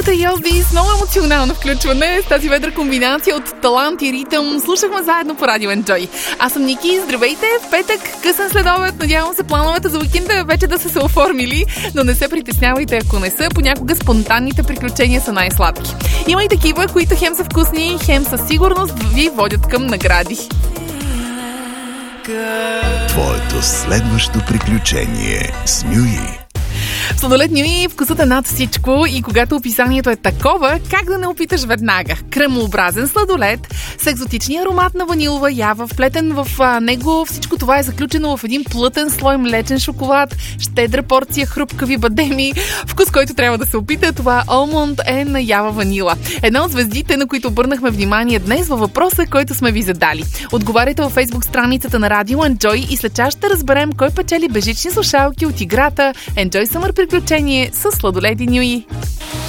Йозди с много емоционално включване с тази ведра комбинация от талант и ритъм. Слушахме заедно по Радио Enjoy. Аз съм Ники, здравейте! В петък, късен следобед. Надявам се плановете за уикенда вече да са се оформили, но не се притеснявайте, ако не са. Понякога спонтанните приключения са най-сладки. Има и такива, които хем са вкусни, хем със сигурност ви водят към награди. Твоето следващо приключение с Нюи. Сладолед Нюи, вкусът е над всичко и когато описанието е такова, как да не опиташ веднага? Кремообразен сладолед с екзотичния аромат на ванилова ява, вплетен в него всичко това е заключено в един плътен слой млечен шоколад, щедра порция хрупкави бадеми, вкус, който трябва да се опита. Това алмонд е на ява ванила. Една от звездите, на които обърнахме внимание днес във въпроса, който сме ви задали. Отговаряйте във Facebook страницата на Radio Enjoy и след час ще разберем кой печели бежични слушалки от играта Enjoy Summer приключение с Сладоледи Нюи.